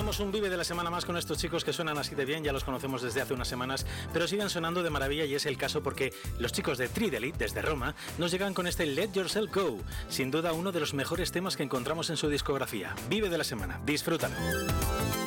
Comenzamos un Vive de la semana más con estos chicos que suenan así de bien, ya los conocemos desde hace unas semanas, pero siguen sonando de maravilla y es el caso porque los chicos de Tridelit, desde Roma, nos llegan con este Let Yourself Go, sin duda uno de los mejores temas que encontramos en su discografía. Vive de la semana, disfrútalo.